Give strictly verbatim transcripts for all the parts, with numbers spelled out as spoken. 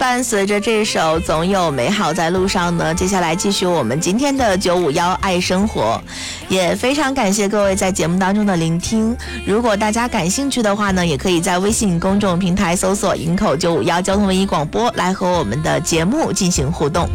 伴随着这首总有美好在路上呢，接下来继续我们今天的九五一爱生活。也非常感谢各位在节目当中的聆听，如果大家感兴趣的话呢，也可以在微信公众平台搜索营口九五一交通文艺广播来和我们的节目进行互动。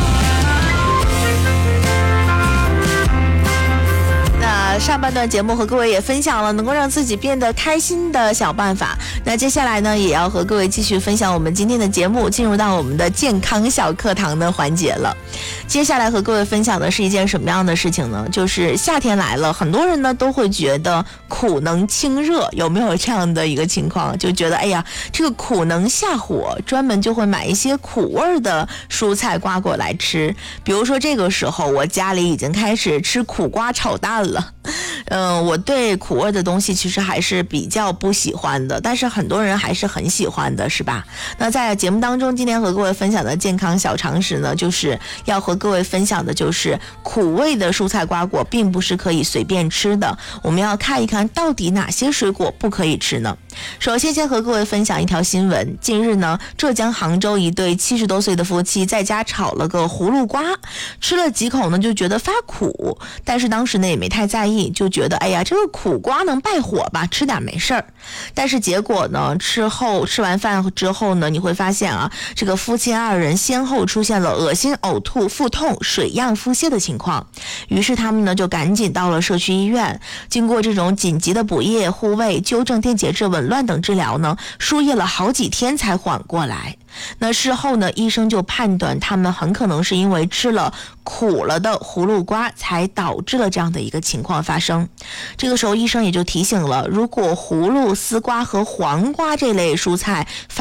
上半段节目和各位也分享了能够让自己变得开心的小办法，那接下来呢也要和各位继续分享我们今天的节目，进入到我们的健康小课堂的环节了。接下来和各位分享的是一件什么样的事情呢？就是夏天来了，很多人呢都会觉得苦能清热，有没有这样的一个情况？就觉得哎呀，这个苦能下火，专门就会买一些苦味的蔬菜瓜果来吃。比如说这个时候，我家里已经开始吃苦瓜炒蛋了。嗯、呃，我对苦味的东西其实还是比较不喜欢的，但是很多人还是很喜欢的，是吧？那在节目当中，今天和各位分享的健康小常识呢，就是要和各位分享的就是苦味的蔬菜瓜果并不是可以随便吃的，我们要看一看到底哪些水果不可以吃呢？首先先和各位分享一条新闻，近日呢，浙江杭州一对七十多岁的夫妻在家炒了个葫芦瓜，吃了几口呢就觉得发苦，但是当时呢也没太在意，就觉得哎呀，这个苦瓜能败火吧，吃点没事儿。但是结果呢，吃后吃完饭之后呢，你会发现啊，这个夫妻二人先后出现了恶心、呕吐、腹痛、水样、腹泻的情况，于是他们呢就赶紧到了社区医院，经过这种紧急的补液、护胃、纠正电解质紊乱等治疗呢，输液了好几天才缓过来。那事后呢，医生就判断他们很可能是因为吃了苦了的葫芦瓜才导致了这样的一个情况发生。这个时候医生也就提醒了，如果葫芦、丝瓜和黄瓜这类蔬菜